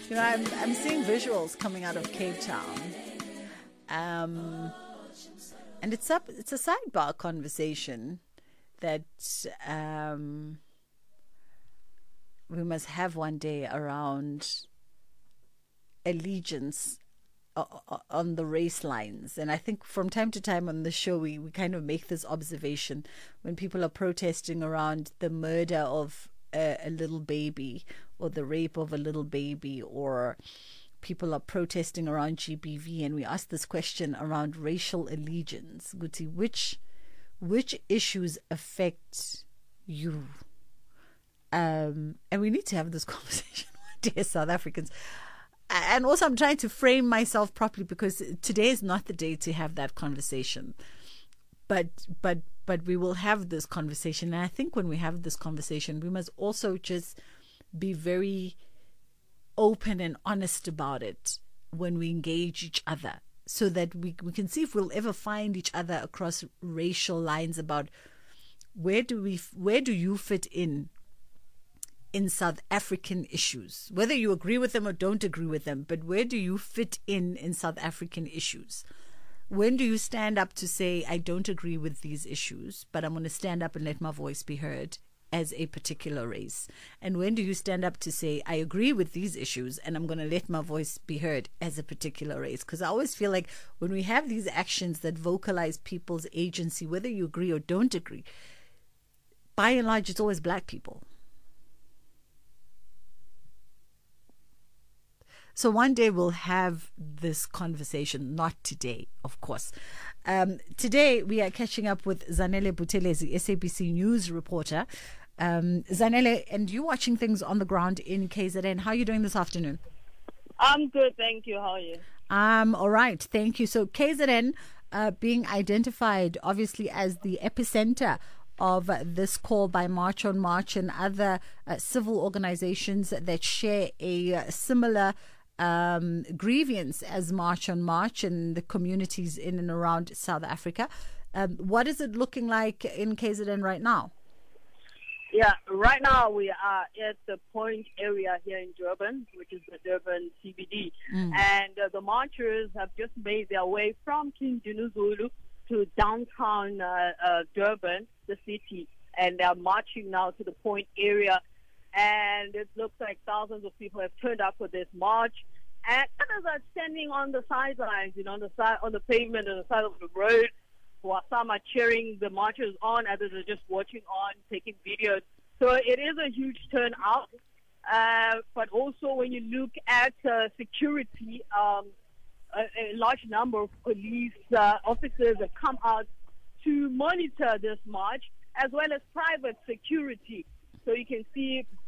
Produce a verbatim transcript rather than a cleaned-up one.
You know, I'm I'm seeing visuals coming out of Cape Town, um, and it's up. It's a sidebar conversation that um, we must have one day around allegiance on the race lines. And I think from time to time on the show, we, we kind of make this observation when people are protesting around the murder of a, a little baby or the rape of a little baby, or people are protesting around G B V, and we ask this question around racial allegiance. Guti, which which issues affect you? Um, and we need to have this conversation, dear South Africans. And also, I'm trying to frame myself properly, because today is not the day to have that conversation. But but but we will have this conversation. And I think when we have this conversation, we must also just be very open and honest about it when we engage each other, so that we we can see if we'll ever find each other across racial lines about where do we where do you fit in in South African issues, whether you agree with them or don't agree with them, but where do you fit in in South African issues? When do you stand up to say, I don't agree with these issues, but I'm going to stand up and let my voice be heard as a particular race? And when do you stand up to say, I agree with these issues and I'm going to let my voice be heard as a particular race? Because I always feel like when we have these actions that vocalize people's agency, whether you agree or don't agree, by and large, it's always black people. So one day we'll have this conversation, not today, of course. Um, today we are catching up with Zanele Buthelezi, S A B C News reporter. Um, Zanele, and you watching things on the ground in K Z N. How are you doing this afternoon? I'm good, thank you. How are you? Um, all right, thank you. So K Z N uh, being identified, obviously, as the epicenter of uh, this call by March on March and other uh, civil organizations that share a uh, similar Um, grievance as March on March in the communities in and around South Africa. Um, what is it looking like in K Z N right now? Yeah, right now we are at the point area here in Durban, which is the Durban C B D. Mm. And uh, the marchers have just made their way from King Dinuzulu to downtown uh, uh, Durban, the city. And they're marching now to the point area. And it looks like thousands of people have turned up for this march, and others are standing on the sidelines, you know, on the side, on the pavement, on the side of the road. While some are cheering the marchers on, others are just watching on, taking videos. So it is a huge turnout. Uh, but also, when you look at uh, security, um, a, a large number of police uh, officers have come out to monitor this march, as well as private security. So you can see